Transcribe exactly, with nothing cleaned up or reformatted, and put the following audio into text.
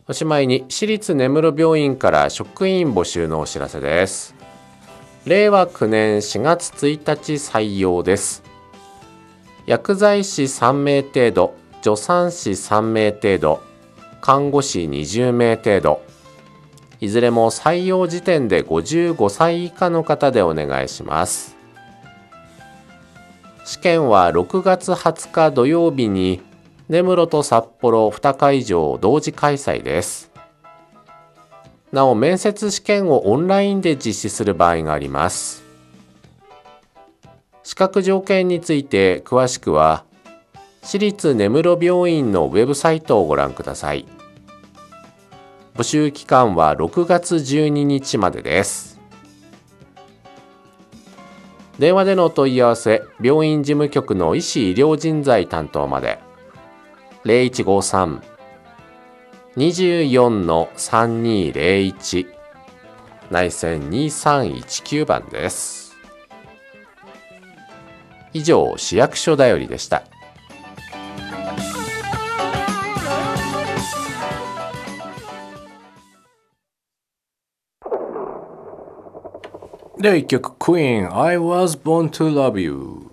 おしまいに私立根室病院から職員募集のお知らせです。れいわきゅうねんしがつついたち採用です。薬剤師さんめい程度、助産師さんめい程度、看護師にじゅうめい程度、いずれも採用時点でごじゅうごさい以下の方でお願いします。試験はろくがつはつか土曜日に根室と札幌にかいじょう同時開催です。なお面接試験をオンラインで実施する場合があります。資格条件について詳しくは私立根室病院のウェブサイトをご覧ください。募集期間はろくがつじゅうににちまでです。電話でのお問い合わせ、病院事務局の医師医療人材担当まで。ゼロいちごさん にじゅうよん さんにーゼロいち 内線にさんいちきゅうばんです。以上、市役所だよりでした。 ではいっきょく Queen I was born to love you。